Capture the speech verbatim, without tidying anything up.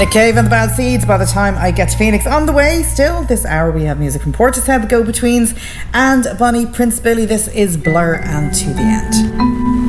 Nick Cave and the Bad Seeds. By the time I get to Phoenix, on the way still this hour we have music from Portishead, the Go-Betweens and Bonnie Prince Billy. This is Blur and To The End.